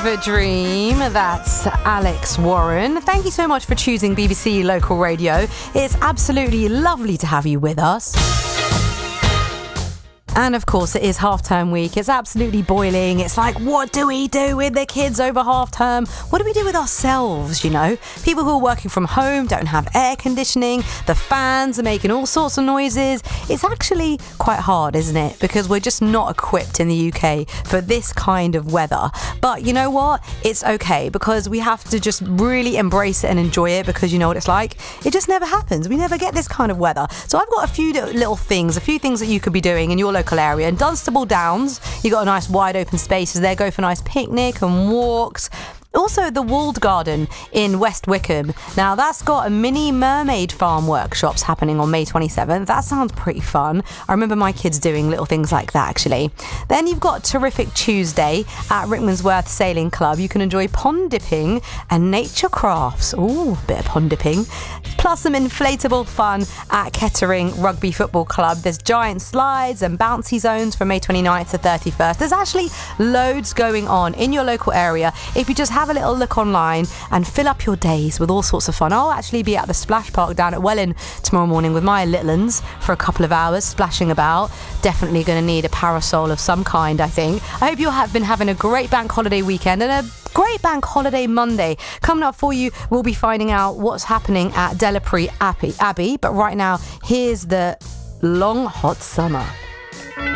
Fever Dream. That's Alex Warren. Thank you so much for choosing BBC Local Radio. It's absolutely lovely to have you with us. And of course, it is half-term week. It's absolutely boiling. It's like, what do we do with the kids over half-term? What do we do with ourselves, you know? People who are working from home don't have air conditioning. The fans are making all sorts of noises. It's actually quite hard, isn't it? Because we're just not equipped in the UK for this kind of weather. But you know what? It's okay, because we have to just really embrace it and enjoy it, because you know what it's like? It just never happens. We never get this kind of weather. So I've got a few little things, that you could be doing in your local area. In Dunstable Downs, you got a nice wide open spaces there. Go for a nice picnic and walks. Also, the Walled Garden in West Wickham. Now, that's got a mini mermaid farm workshops happening on May 27th. That sounds pretty fun. I remember my kids doing little things like that, actually. Then you've got Terrific Tuesday at Rickmansworth Sailing Club. You can enjoy pond dipping and nature crafts. Ooh, bit of pond dipping. Plus some inflatable fun at Kettering Rugby Football Club. There's giant slides and bouncy zones from May 29th to 31st. There's actually loads going on in your local area. If you just have a little look online and fill up your days with all sorts of fun. I'll actually be at the Splash Park down at Welwyn tomorrow morning with my little uns for a couple of hours splashing about. Definitely going to need a parasol of some kind, I think. I hope you have been having a great bank holiday weekend and a great bank holiday Monday. Coming up for you, we'll be finding out what's happening at Delapree Abbey. But right now, here's the Long Hot Summer.